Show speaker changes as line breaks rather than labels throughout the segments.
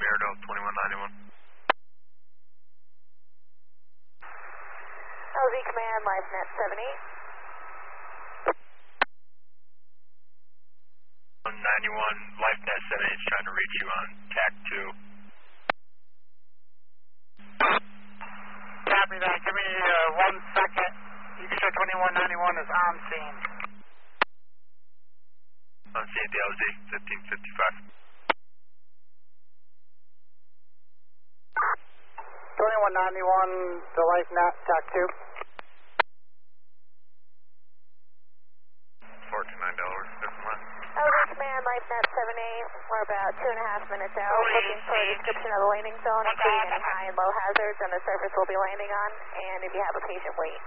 Airdo 2191.
LZ Command, LiveNet 78.
191, LifeNet 78 is trying to reach you on TAC 2.
Copy that. Give me 1 second. Extra 2191 is on scene.
On scene at the LZ 1555.
2191, the LifeNet, TAC 2.
429 Delaware, different line.
LZ Command, LiveNet 78. We're about 2.5 minutes out. Looking for a description of the landing zone, including any high and low hazards and the surface we'll be landing on, and if you have a patient, wait.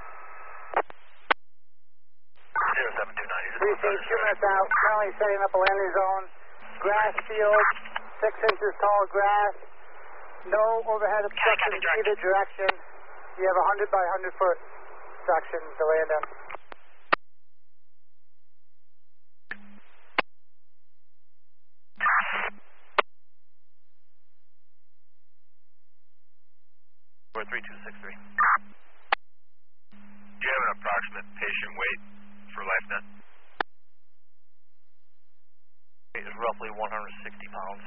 0729.
Precinct 2 minutes out, currently setting up a landing zone. Grass field, 6 inches tall grass. No overhead obstruction in either direction. You have a 100 by 100 foot section to land in.
Or 3263. Do you have an approximate patient weight for LifeNet? It is roughly 160 pounds.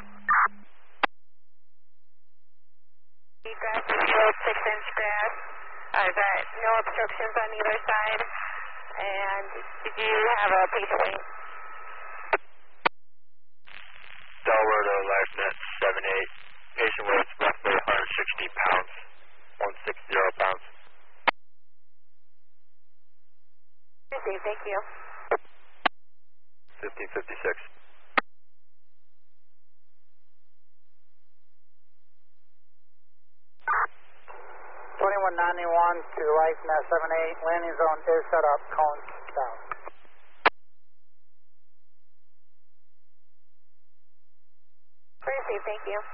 Grass field, 6-inch grass. I've got no obstructions on either side. And did you have a patient weight?
Delaware to LifeNet 78. Patient weight is roughly 160 pounds. 160 pounds.
Received, thank you.
1556.
2191 to LifeNet 78. Landing zone is set up. Cones down.
Received, thank you.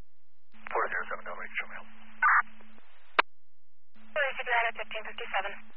Four zero seven. Don't make sure,
1557.